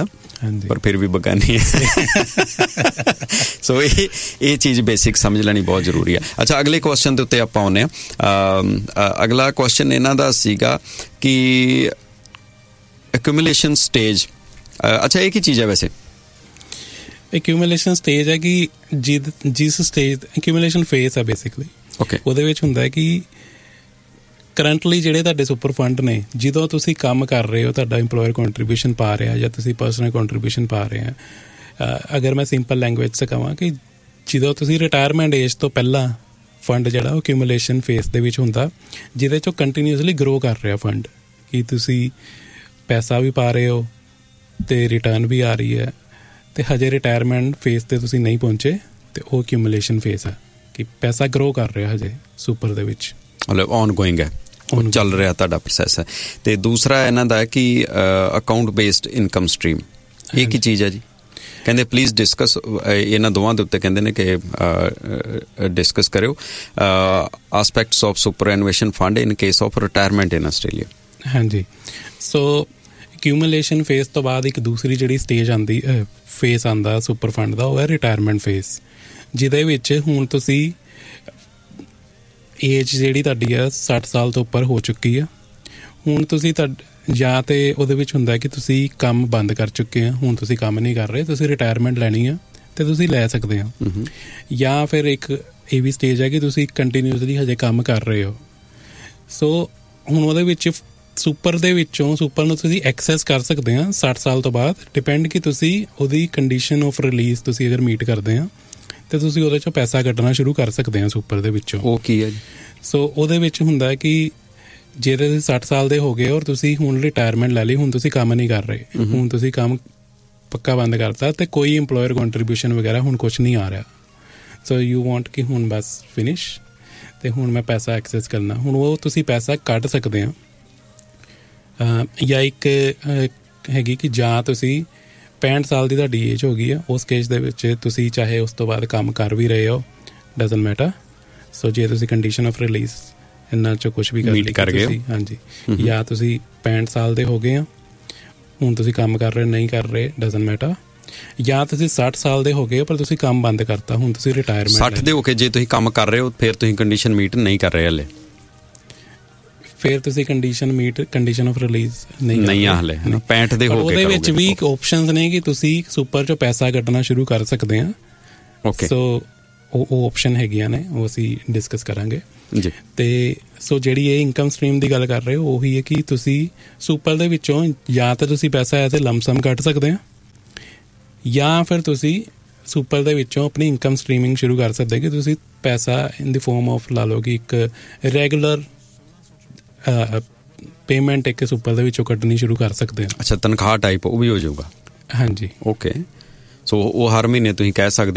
ਪਰ ਫਿਰ ਵੀ ਬਗਾਨੀ ਹੈ। ਸੋ ਇਹ ਇਹ ਚੀਜ਼ ਬੇਸਿਕ ਸਮਝ ਲੈਣੀ ਬਹੁਤ ਜ਼ਰੂਰੀ ਆ। ਅੱਛਾ, ਅਗਲੇ ਕੁਐਸਚਨ ਦੇ ਉੱਤੇ ਆਪਾਂ ਆਉਂਦੇ ਹਾਂ। ਅਗਲਾ ਕੁਐਸਚਨ ਇਹਨਾਂ ਦਾ ਸੀਗਾ ਕਿ ਐਕੂਮੂਲੇਸ਼ਨ ਸਟੇਜ। ਅੱਛਾ, ਇਹ ਕੀ ਚੀਜ਼ ਹੈ ਵੈਸੇ? ਐਕੂਮੂਲੇਸ਼ਨ ਸਟੇਜ ਹੈ ਕਿ ਜਿਦ ਜਿਸ ਸਟੇਜ ਐਕੂਮੂਲੇਸ਼ਨ ਫੇਸ ਹੈ ਬੇਸਿਕਲੀ। ਓਕੇ, ਉਹਦੇ ਵਿੱਚ ਹੁੰਦਾ ਕਿ ਕਰੰਟਲੀ ਜਿਹੜੇ ਤੁਹਾਡੇ ਸੁਪਰ ਫੰਡ ਨੇ, ਜਦੋਂ ਤੁਸੀਂ ਕੰਮ ਕਰ ਰਹੇ ਹੋ, ਤੁਹਾਡਾ ਇੰਪਲੋਇਰ ਕੰਟਰੀਬਿਊਸ਼ਨ ਪਾ ਰਿਹਾ ਜਾਂ ਤੁਸੀਂ ਪਰਸਨਲ ਕੰਟਰੀਬਿਊਸ਼ਨ ਪਾ ਰਹੇ ਆ। ਅਗਰ ਮੈਂ ਸਿੰਪਲ ਲੈਂਗੁਏਜ 'ਚ ਕਹਾਂ ਕਿ ਜਦੋਂ ਤੁਸੀਂ ਰਿਟਾਇਰਮੈਂਟ ਏਜ ਤੋਂ ਪਹਿਲਾਂ ਫੰਡ ਜਿਹੜਾ ਉਹ ਐਕੂਮੂਲੇਸ਼ਨ ਫੇਸ ਦੇ ਵਿੱਚ ਹੁੰਦਾ, ਜਿਹਦੇ 'ਚੋਂ ਕੰਟੀਨਿਊਸਲੀ ਗਰੋ ਕਰ ਰਿਹਾ ਫੰਡ, ਕਿ ਤੁਸੀਂ ਪੈਸਾ ਵੀ ਪਾ ਰਹੇ ਹੋ ਅਤੇ ਰਿਟਰਨ ਵੀ ਆ ਰਹੀ ਹੈ, ਅਤੇ ਹਜੇ ਰਿਟਾਇਰਮੈਂਟ ਫੇਸ 'ਤੇ ਤੁਸੀਂ ਨਹੀਂ ਪਹੁੰਚੇ, ਅਤੇ ਉਹ ਐਕੂਮੂਲੇਸ਼ਨ ਫੇਸ ਹੈ ਕਿ ਪੈਸਾ ਗਰੋ ਕਰ ਰਿਹਾ ਹਜੇ ਸੁਪਰ ਦੇ ਵਿੱਚ, ਮਤਲਬ ਔਨ ਗੋਇੰਗ ਹੈ, ਉਹ ਚੱਲ ਰਿਹਾ ਤੁਹਾਡਾ ਪ੍ਰੋਸੈਸ ਹੈ। ਅਤੇ ਦੂਸਰਾ ਇਹਨਾਂ ਦਾ ਕਿ ਅਕਾਊਂਟ ਬੇਸਡ ਇਨਕਮ ਸਟਰੀਮ, ਇਹ ਕੀ ਚੀਜ਼ ਹੈ ਜੀ? ਕਹਿੰਦੇ ਪਲੀਜ਼ ਡਿਸਕਸ, ਇਹਨਾਂ ਦੋਵਾਂ ਦੇ ਉੱਤੇ ਕਹਿੰਦੇ ਨੇ ਕਿ ਡਿਸਕਸ ਕਰਿਓ ਆਸਪੈਕਟਸ of super ਐਨੂਏਸ਼ਨ fund in case of retirement in Australia. ਹਾਂਜੀ, ਸੋ ਐਕੂਮੂਲੇਸ਼ਨ ਫੇਸ ਤੋਂ ਬਾਅਦ ਇੱਕ ਦੂਸਰੀ ਜਿਹੜੀ ਸਟੇਜ ਆਉਂਦੀ ਫੇਸ ਆਉਂਦਾ ਸੁਪਰ ਫੰਡ ਦਾ, ਉਹ ਹੈ ਰਿਟਾਇਰਮੈਂਟ ਫੇਸ, ਜਿਹਦੇ ਵਿੱਚ ਹੁਣ ਤੁਸੀਂ ਏਜ ਜਿਹੜੀ ਤੁਹਾਡੀ ਆ ਸੱਠ ਸਾਲ ਤੋਂ ਉੱਪਰ ਹੋ ਚੁੱਕੀ ਆ। ਹੁਣ ਤੁਸੀਂ ਜਾਂ ਤਾਂ ਉਹਦੇ ਵਿੱਚ ਹੁੰਦਾ ਕਿ ਤੁਸੀਂ ਕੰਮ ਬੰਦ ਕਰ ਚੁੱਕੇ ਆ, ਹੁਣ ਤੁਸੀਂ ਕੰਮ ਨਹੀਂ ਕਰ ਰਹੇ, ਤੁਸੀਂ ਰਿਟਾਇਰਮੈਂਟ ਲੈਣੀ ਆ ਅਤੇ ਤੁਸੀਂ ਲੈ ਸਕਦੇ ਹੋ। ਜਾਂ ਫਿਰ ਇੱਕ ਇਹ ਵੀ ਸਟੇਜ ਹੈ ਕਿ ਤੁਸੀਂ ਕੰਟੀਨਿਊਸਲੀ ਹਜੇ ਕੰਮ ਕਰ ਰਹੇ ਹੋ। ਸੋ ਹੁਣ ਉਹਦੇ ਵਿੱਚ ਸੁਪਰ ਦੇ ਵਿੱਚੋਂ ਸੁਪਰ ਨੂੰ ਤੁਸੀਂ ਐਕਸੈਸ ਕਰ ਸਕਦੇ ਆ ਸੱਠ ਸਾਲ ਤੋਂ ਬਾਅਦ, ਡਿਪੈਂਡ ਕਿ ਤੁਸੀਂ ਉਹਦੀ ਕੰਡੀਸ਼ਨ ਆਫ ਰਿਲੀਜ਼ ਤੁਸੀਂ ਅਗਰ ਮੀਟ ਕਰਦੇ ਆ ਅਤੇ ਤੁਸੀਂ ਉਹਦੇ 'ਚੋਂ ਪੈਸਾ ਕੱਢਣਾ ਸ਼ੁਰੂ ਕਰ ਸਕਦੇ ਆ ਸੁਪਰ ਦੇ ਵਿੱਚੋਂ। ਉਹ ਕੀ ਹੈ ਜੀ? ਸੋ ਉਹਦੇ ਵਿੱਚ ਹੁੰਦਾ ਕਿ ਜੇ ਤੁਸੀਂ ਸੱਠ ਸਾਲ ਦੇ ਹੋ ਗਏ ਔਰ ਤੁਸੀਂ ਹੁਣ ਰਿਟਾਇਰਮੈਂਟ ਲੈ ਲਈ, ਹੁਣ ਤੁਸੀਂ ਕੰਮ ਨਹੀਂ ਕਰ ਰਹੇ, ਹੁਣ ਤੁਸੀਂ ਕੰਮ ਪੱਕਾ ਬੰਦ ਕਰਤਾ ਅਤੇ ਕੋਈ ਇੰਪਲੋਇਰ ਕੰਟਰੀਬਿਊਸ਼ਨ ਵਗੈਰਾ ਹੁਣ ਕੁਛ ਨਹੀਂ ਆ ਰਿਹਾ। ਸੋ ਯੂ ਵਾਂਟ ਕਿ ਹੁਣ ਬਸ ਫਿਨਿਸ਼, ਅਤੇ ਹੁਣ ਮੈਂ ਪੈਸਾ ਐਕਸੈਸ ਕਰਨਾ। ਹੁਣ ਉਹ ਤੁਸੀਂ ਪੈਸਾ ਕੱਢ ਸਕਦੇ ਆ, ਜਾਂ ਇੱਕ ਹੈਗੀ ਕਿ ਜਾਂ ਤੁਸੀਂ ਪੈਂਹਠ ਸਾਲ ਦੀ ਤੁਹਾਡੀ ਏਜ ਹੋ ਗਈ ਆ, ਉਸ ਕੇਸ ਦੇ ਵਿੱਚ ਤੁਸੀਂ ਚਾਹੇ ਉਸ ਤੋਂ ਬਾਅਦ ਕੰਮ ਕਰ ਵੀ ਰਹੇ ਹੋ, ਡਜ਼ਨਟ ਮੈਟਰ। ਸੋ ਜੇ ਤੁਸੀਂ ਕੰਡੀਸ਼ਨ ਆਫ ਰਿਲੀਜ਼ ਇਹਨਾਂ 'ਚੋਂ ਕੁਛ ਵੀ ਕਰ ਗਏ ਤੁਸੀਂ, ਹਾਂਜੀ, ਜਾਂ ਤੁਸੀਂ ਪੈਂਹਠ ਸਾਲ ਦੇ ਹੋ ਗਏ ਆ, ਹੁਣ ਤੁਸੀਂ ਕੰਮ ਕਰ ਰਹੇ ਨਹੀਂ ਕਰ ਰਹੇ, ਡਜ਼ਨਟ ਮੈਟਰ। ਜਾਂ ਤੁਸੀਂ ਸੱਠ ਸਾਲ ਦੇ ਹੋ ਗਏ ਪਰ ਤੁਸੀਂ ਕੰਮ ਬੰਦ ਕਰਤਾ, ਹੁਣ ਤੁਸੀਂ ਰਿਟਾਇਰਮੈਂਟ। ਸੱਠ ਦੇ ਹੋ ਕੇ ਜੇ ਤੁਸੀਂ ਕੰਮ ਕਰ ਰਹੇ ਹੋ ਫਿਰ ਤੁਸੀਂ ਕੰਡੀਸ਼ਨ ਮੀਟ ਨਹੀਂ ਕਰ ਰਹੇ ਹਲੇ, ਫਿਰ ਤੁਸੀਂ condition meat condition of release ਨਹੀਂ ਨਹੀਂ ਆ ਹਲੇ। ਪੈਂਹਠ ਦੇ ਹੋ ਕੇ ਉਹਦੇ ਵਿੱਚ ਵੀ ਇੱਕ ਆਪਸ਼ਨਸ ਨੇ ਕਿ ਤੁਸੀਂ ਸੁਪਰ 'ਚੋਂ ਪੈਸਾ ਕੱਢਣਾ ਸ਼ੁਰੂ ਕਰ ਸਕਦੇ ਆ। ਓਕੇ, ਸੋ ਉਹ ਉਹ ਆਪਸ਼ਨ ਹੈਗੀਆਂ ਨੇ, ਉਹ ਅਸੀਂ ਡਿਸਕਸ ਕਰਾਂਗੇ ਜੀ। ਅਤੇ ਸੋ ਜਿਹੜੀ ਇਹ ਇਨਕਮ ਸਟਰੀਮ ਦੀ ਗੱਲ ਕਰ ਰਹੇ ਹੋ, ਉਹੀ ਹੈ ਕਿ ਤੁਸੀਂ ਸੁਪਰ ਦੇ ਵਿੱਚੋਂ ਜਾਂ ਤਾਂ ਤੁਸੀਂ ਪੈਸਾ ਐਜ਼ ਏ ਲਮਸਮ ਕੱਢ ਸਕਦੇ ਆ, ਜਾਂ ਫਿਰ ਤੁਸੀਂ ਸੁਪਰ ਦੇ ਵਿੱਚੋਂ ਆਪਣੀ ਇਨਕਮ ਸਟਰੀਮਿੰਗ ਸ਼ੁਰੂ ਕਰ ਸਕਦੇ ਕਿ ਤੁਸੀਂ ਪੈਸਾ ਇਨ ਦੀ ਫੋਰਮ ਆਫ ਲਾ ਲਓ ਕਿ ਇੱਕ ਰੈਗੂਲਰ ਪੇਮੈਂਟ ਇੱਕ ਸੁਪਰ ਦੇ ਵਿੱਚੋਂ ਕੱਢਣੀ ਸ਼ੁਰੂ ਕਰ ਸਕਦੇ ਆ। ਅੱਛਾ, ਤਨਖਾਹ ਟਾਈਪ ਉਹ ਵੀ ਹੋ ਜਾਊਗਾ? ਹਾਂਜੀ। ਓਕੇ, ਸੋ ਉਹ ਹਰ ਮਹੀਨੇ ਤੁਸੀਂ ਕਹਿ ਸਕਦੇ